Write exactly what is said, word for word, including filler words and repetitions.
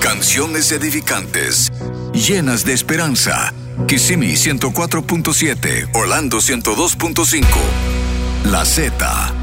Canciones edificantes, llenas de esperanza. Kissimmee ciento cuatro punto siete, Orlando ciento dos punto cinco. La Z.